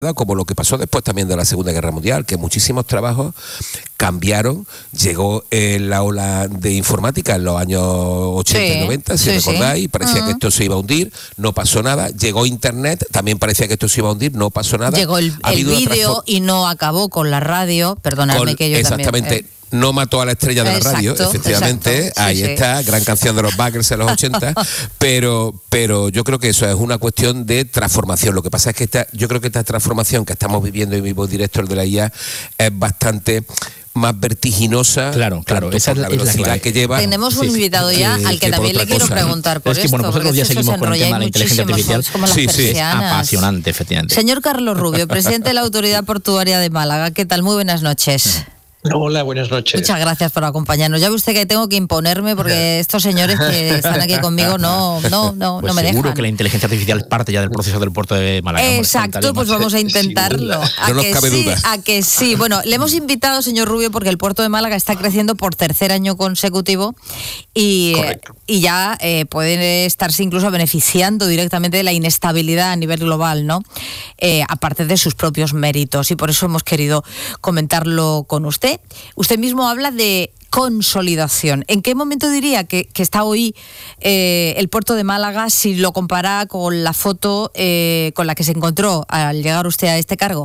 como lo que pasó después también de la Segunda Guerra Mundial, que muchísimos trabajos cambiaron. Llegó la ola de informática en los años 80 y 90, si recordáis, parecía que esto se iba a hundir, no pasó nada. Llegó Internet, también parecía que esto se iba a hundir, no pasó nada. Llegó el vídeo y no acabó con la radio, perdonadme que yo exactamente, también... No mató a la estrella de la radio, efectivamente, exacto, ahí está, gran canción de los Buggles en los 80, pero yo creo que eso es una cuestión de transformación. Lo que pasa es que yo creo que esta transformación que estamos viviendo en vivo director de la IA es bastante más vertiginosa. Claro, esa es la velocidad que lleva. Tenemos un invitado ya al que también le quiero preguntar por esto. Es que, nosotros ya seguimos con el tema de la inteligencia artificial. Es apasionante, efectivamente. Señor Carlos Rubio, presidente de la Autoridad Portuaria de Málaga, ¿qué tal? Muy buenas noches. Hola, buenas noches. Muchas gracias por acompañarnos. Ya ve usted que tengo que imponerme porque estos señores que están aquí conmigo no me dejan. Seguro que la inteligencia artificial parte ya del proceso del puerto de Málaga. Exacto, pues vamos a intentarlo. No nos cabe duda. A que sí. Bueno, le hemos invitado, señor Rubio, porque el puerto de Málaga está creciendo por tercer año consecutivo y ya pueden estarse incluso beneficiando directamente de la inestabilidad a nivel global, ¿no? Aparte de sus propios méritos, y por eso hemos querido comentarlo con usted. Usted mismo habla de consolidación. ¿En qué momento diría que está hoy el puerto de Málaga si lo compara con la foto con la que se encontró al llegar usted a este cargo?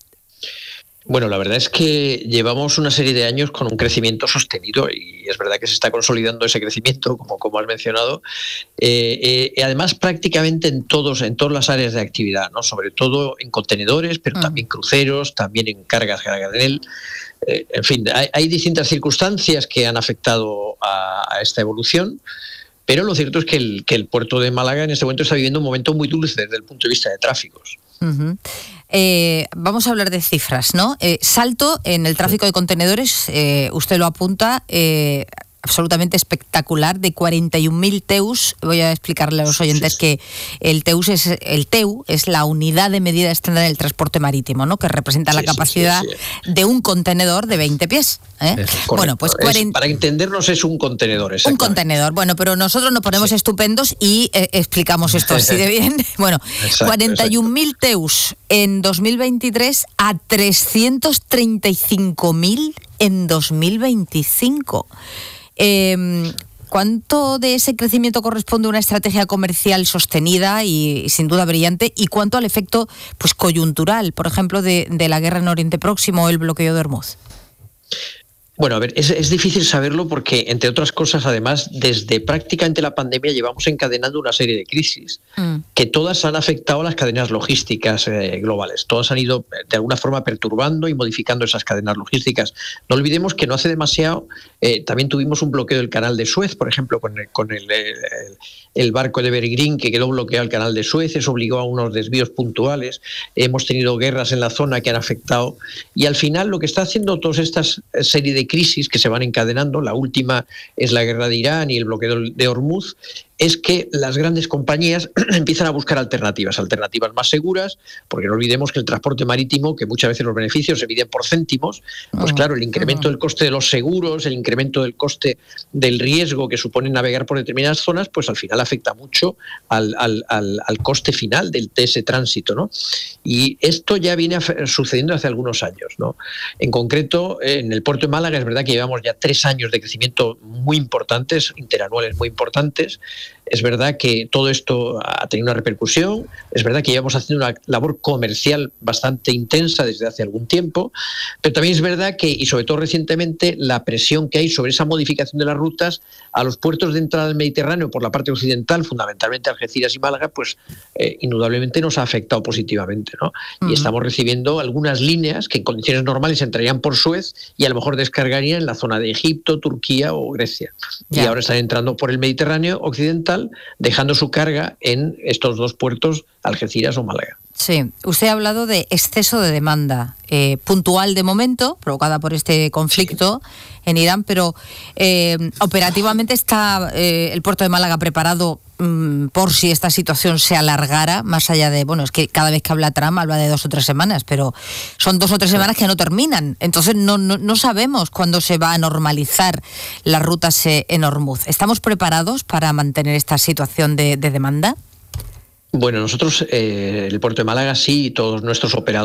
Bueno, la verdad es que llevamos una serie de años con un crecimiento sostenido y es verdad que se está consolidando ese crecimiento, como has mencionado, además prácticamente en todas las áreas de actividad, ¿no? Sobre todo en contenedores, pero también cruceros, también en cargas a granel. En fin, hay distintas circunstancias que han afectado a esta evolución, pero lo cierto es que el puerto de Málaga en este momento está viviendo un momento muy dulce desde el punto de vista de tráficos. Uh-huh. Vamos a hablar de cifras, ¿no? Salto en el tráfico de contenedores, usted lo apunta, absolutamente espectacular, de 41.000 TEUs. Voy a explicarle a los oyentes que el TEU es la unidad de medida estándar del transporte marítimo, ¿no? Que representa la capacidad de un contenedor de 20 pies. Bueno, pues para entendernos es un contenedor. Un contenedor, bueno, pero nosotros nos ponemos estupendos y explicamos esto así de bien. Bueno, 41.000 TEUs en 2023 a 335.000 en 2025. ¿Cuánto de ese crecimiento corresponde a una estrategia comercial sostenida y sin duda brillante, y cuánto al efecto coyuntural, por ejemplo, de la guerra en Oriente Próximo o el bloqueo de Hormuz? Bueno, a ver, es difícil saberlo porque, entre otras cosas, además, desde prácticamente la pandemia llevamos encadenando una serie de crisis que todas han afectado a las cadenas logísticas globales. Todas han ido, de alguna forma, perturbando y modificando esas cadenas logísticas. No olvidemos que no hace demasiado también tuvimos un bloqueo del canal de Suez, por ejemplo, con el barco de Evergreen que quedó bloqueado el canal de Suez. Eso obligó a unos desvíos puntuales. Hemos tenido guerras en la zona que han afectado. Y al final lo que está haciendo todas estas serie de crisis que se van encadenando, la última es la guerra de Irán y el bloqueo de Hormuz, es que las grandes compañías empiezan a buscar alternativas más seguras, porque no olvidemos que el transporte marítimo, que muchas veces los beneficios se miden por céntimos, pues claro, el incremento del coste de los seguros, el incremento del coste del riesgo que supone navegar por determinadas zonas, pues al final afecta mucho al coste final de ese tránsito, ¿no? Y esto ya viene sucediendo hace algunos años, ¿no? En concreto, en el puerto de Málaga es verdad que llevamos ya 3 años de crecimiento muy importantes, interanuales muy importantes. Es verdad que todo esto ha tenido una repercusión, es verdad que llevamos haciendo una labor comercial bastante intensa desde hace algún tiempo, pero también es verdad que, y sobre todo recientemente, la presión que hay sobre esa modificación de las rutas a los puertos de entrada del Mediterráneo por la parte occidental, fundamentalmente Algeciras y Málaga, pues indudablemente nos ha afectado positivamente, ¿no? Y estamos recibiendo algunas líneas que en condiciones normales entrarían por Suez y a lo mejor descargarían en la zona de Egipto, Turquía o Grecia. Y ahora están entrando por el Mediterráneo occidental, dejando su carga en estos 2 puertos, Algeciras o Málaga. Sí, usted ha hablado de exceso de demanda puntual de momento, provocada por este conflicto en Irán, pero operativamente está el puerto de Málaga preparado por si esta situación se alargara, más allá de, bueno, es que cada vez que habla Trump habla de 2 o 3 semanas, pero son 2 o 3 semanas que no terminan, entonces no sabemos cuándo se va a normalizar las rutas en Hormuz. ¿Estamos preparados para mantener esta situación de demanda? Bueno, nosotros, el puerto de Málaga sí, todos nuestros operadores